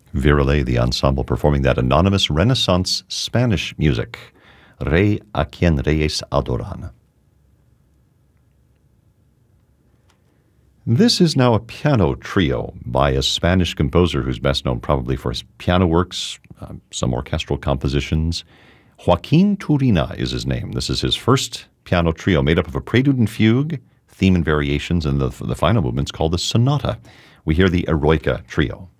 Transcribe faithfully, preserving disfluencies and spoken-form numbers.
Virelay, the ensemble, performing that anonymous Renaissance Spanish music, Rey a quien reyes adoran. This is now a piano trio by a Spanish composer who's best known probably for his piano works, uh, some orchestral compositions. Joaquin Turina is his name. This is his first piano trio made up of a prelude and fugue, theme and variations, and the, the final movement's called the sonata. We hear the Eroica Trio.